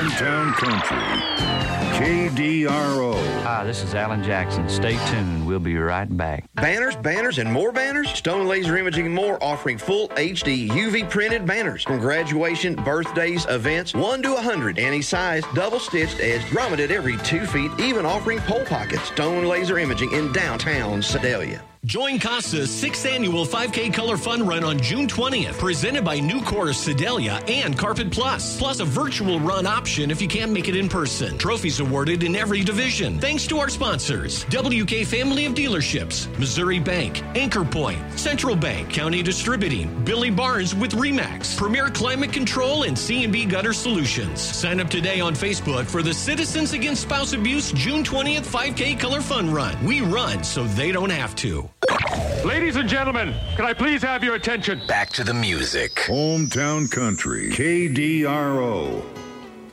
Hometown Country. KDRO. Hi, this is Alan Jackson. Stay tuned. We'll be right back. Banners, and more banners? Stone Laser Imaging and More offering full HD UV printed banners from graduation, birthdays, events, 1 to 100, any size, double stitched, edged, grommeted every 2 feet, even offering pole pockets. Stone Laser Imaging in downtown Sedalia. Join CASA's 6th annual 5K Color Fun Run on June 20th, presented by Nucor Sedalia and Carpet Plus a virtual run option if you can't make it in person. Trophies awarded in every division. Thanks to our sponsors, WK Family of Dealerships, Missouri Bank, Anchor Point, Central Bank, County Distributing, Billy Barnes with RE/MAX, Premier Climate Control, and C&B Gutter Solutions. Sign up today on Facebook for the Citizens Against Spouse Abuse June 20th 5K Color Fun Run. We run so they don't have to. Ladies and gentlemen, can I please have your attention? Back to the music. Hometown Country. KDRO.